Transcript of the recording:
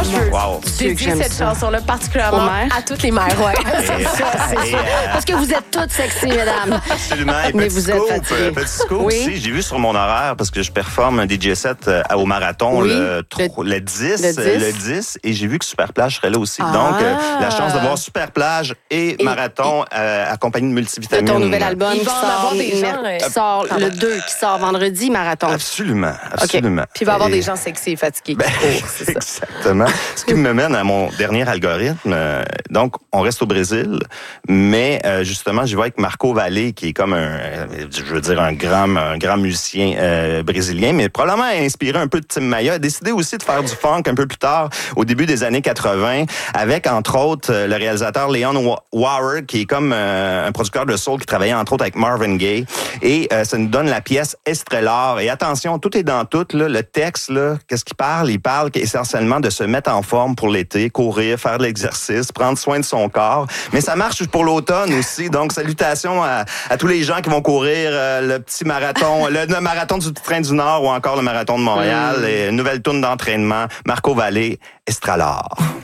je veux Wow. dédier cette chanson-là particulièrement à toutes les mères. Ouais. C'est ça. Parce que vous êtes toutes sexy, mesdames. Absolument. Et Mais petit vous êtes scoop, fatigués. petit scoop Oui. aussi, j'ai vu sur mon horaire, parce que je performe un DJ set au marathon Oui. le 10, le 10, et j'ai vu que Superplage serait là aussi. Ah. Donc, la chance de voir Superplage et marathon accompagné de De multivitamines. ton nouvel album Il qui va en avoir des gens, qui sort le 2, qui sort vendredi, marathon. Absolument, absolument. Puis il va y avoir Et- des gens sexy et fatigués Ben, qui courent, c'est ça. exactement. Ce qui me mène à mon dernier algorithme. Donc, on reste au Brésil, mais justement, j'y vais avec Marco Valle, qui est comme un grand musicien brésilien, mais probablement inspiré un peu de Tim Maia. A décidé aussi de faire du funk un peu plus tard, au début des années 80, avec, entre autres, le réalisateur Leon Warwick, qui est comme un producteur de soul qui travaillait, entre autres, avec Marvin Gaye. Et ça nous donne la pièce Estrellar. Et attention, tout est dans tout. Là, le texte, là, qu'est-ce qu'il parle? Il parle essentiellement de se mettre en forme pour l'été, courir, faire de l'exercice, prendre soin de son corps. Mais ça marche pour l'automne aussi. Donc, salutations à tous les gens qui vont courir le petit marathon, le marathon du Train du Nord ou encore le marathon de Montréal. Et une nouvelle tourne d'entraînement. Marco Valle, Estrellar.